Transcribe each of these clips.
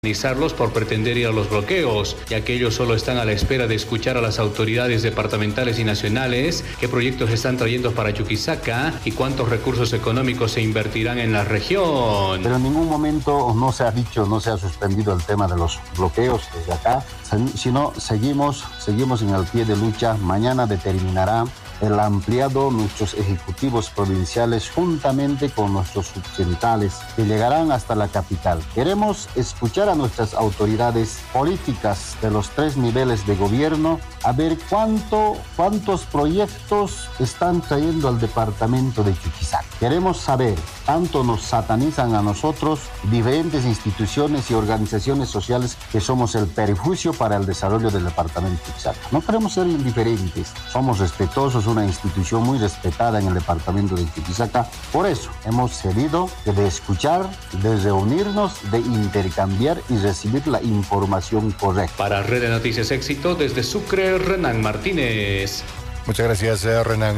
por pretender ir a los bloqueos, ya que ellos solo están a la espera de escuchar a las autoridades departamentales y nacionales qué proyectos están trayendo para Chuquisaca y cuántos recursos económicos se invertirán en la región. Pero en ningún momento no se ha dicho, no se ha suspendido el tema de los bloqueos desde acá, sino seguimos en el pie de lucha. Mañana determinará el ampliado nuestros ejecutivos provinciales juntamente con nuestros subcentrales que llegarán hasta la capital. Queremos escuchar a nuestras autoridades políticas de los 3 niveles de gobierno a ver cuántos proyectos están trayendo al departamento de Chuquisaca. Queremos saber, tanto nos satanizan a nosotros diferentes instituciones y organizaciones sociales que somos el perjuicio para el desarrollo del departamento de Chuquisaca. No queremos ser indiferentes, somos respetuosos, una institución muy respetada en el departamento de Chuquisaca. Por eso hemos cedido de escuchar, de reunirnos, de intercambiar y recibir la información correcta. Para Red de Noticias Éxito, desde Sucre, Renan Martínez. Muchas gracias, Renan.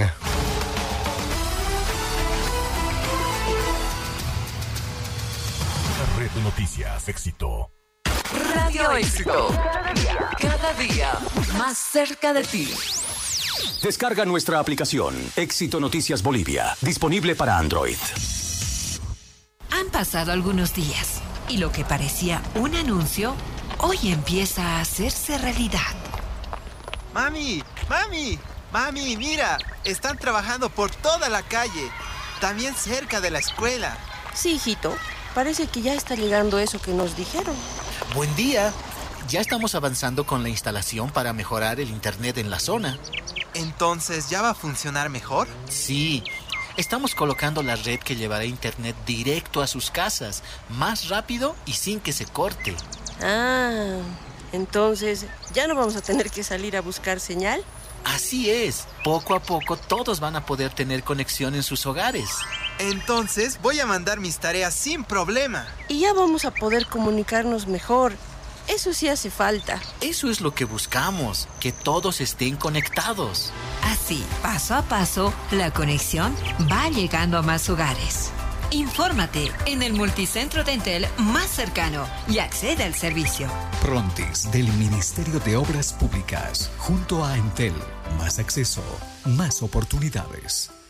Red de Noticias Éxito. Radio Éxito. Cada día más cerca de ti. Descarga nuestra aplicación Éxito Noticias Bolivia, disponible para Android. Han pasado algunos días y lo que parecía un anuncio hoy empieza a hacerse realidad. Mami, mira, están trabajando por toda la calle, también cerca de la escuela. Sí, hijito, parece que ya está llegando eso que nos dijeron. Buen día, ya estamos avanzando con la instalación para mejorar el internet en la zona. ¿Entonces ya va a funcionar mejor? Sí, estamos colocando la red que llevará internet directo a sus casas, más rápido y sin que se corte. Ah, entonces, ¿ya no vamos a tener que salir a buscar señal? Así es, poco a poco todos van a poder tener conexión en sus hogares. Entonces voy a mandar mis tareas sin problema. Y ya vamos a poder comunicarnos mejor. Eso sí hace falta. Eso es lo que buscamos, que todos estén conectados. Así, paso a paso, la conexión va llegando a más hogares. Infórmate en el multicentro de Entel más cercano y accede al servicio. Prontis del Ministerio de Obras Públicas, junto a Entel. Más acceso, más oportunidades.